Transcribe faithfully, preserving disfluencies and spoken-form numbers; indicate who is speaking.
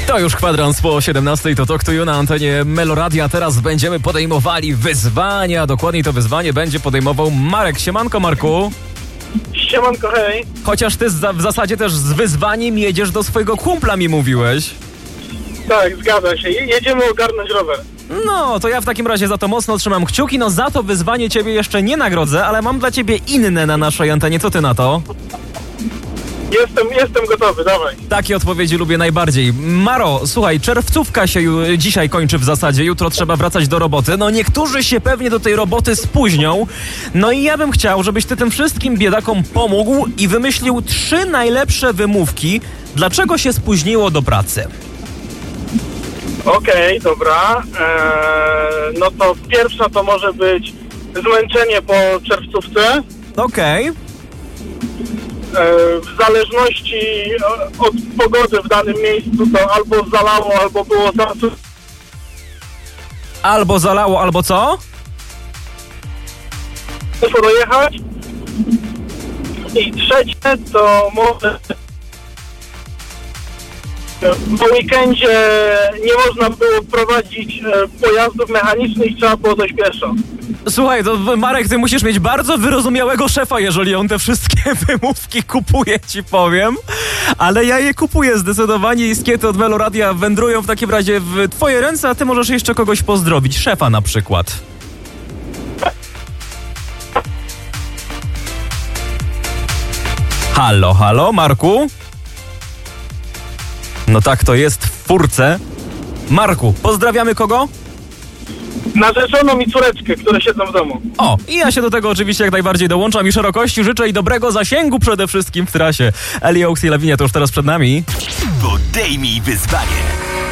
Speaker 1: To już kwadrans po siedemnastej, to Talk to You na antenie Meloradia. Teraz będziemy podejmowali wyzwania. Dokładniej to wyzwanie będzie podejmował Marek. Siemanko, Marku.
Speaker 2: Siemanko, hej.
Speaker 1: Chociaż ty za, w zasadzie też z wyzwaniem jedziesz do swojego kumpla, mi mówiłeś.
Speaker 2: Tak, zgadza się. Je- jedziemy ogarnąć rower.
Speaker 1: No, to ja w takim razie za to mocno trzymam kciuki. No za to wyzwanie ciebie jeszcze nie nagrodzę, ale mam dla ciebie inne na naszej antenie. Co ty na to?
Speaker 2: Jestem, jestem gotowy, dawaj.
Speaker 1: Takie odpowiedzi lubię najbardziej. Maro, słuchaj, czerwcówka się ju, dzisiaj kończy w zasadzie, jutro trzeba wracać do roboty. No niektórzy się pewnie do tej roboty spóźnią. No i ja bym chciał, żebyś ty tym wszystkim biedakom pomógł i wymyślił trzy najlepsze wymówki, dlaczego się spóźniło do pracy.
Speaker 2: Okej, dobra. Eee, no to pierwsza to może być zmęczenie po czerwcówce.
Speaker 1: Okej.
Speaker 2: Eee, w zależności od pogody w danym miejscu to albo zalało, albo było czasu.
Speaker 1: Albo zalało, albo co?
Speaker 2: Muszę dojechać. I trzecie to może... Po weekendzie nie można było prowadzić e, pojazdów mechanicznych, trzeba było dość pieszo.
Speaker 1: Słuchaj, to Marek, ty musisz mieć bardzo wyrozumiałego szefa, jeżeli on te wszystkie wymówki kupuje, ci powiem. Ale ja je kupuję zdecydowanie i skiety od Meloradia wędrują w takim razie w twoje ręce, a ty możesz jeszcze kogoś pozdrowić. Szefa na przykład. Halo, halo, Marku? No tak to jest w furce. Marku, pozdrawiamy kogo?
Speaker 2: Narzeczoną i córeczkę, które siedzą w domu.
Speaker 1: O, i ja się do tego oczywiście jak najbardziej dołączam i szerokości życzę i dobrego zasięgu przede wszystkim w trasie. Eli Oaks i Lavinia to już teraz przed nami.
Speaker 3: Podejmij wyzwanie.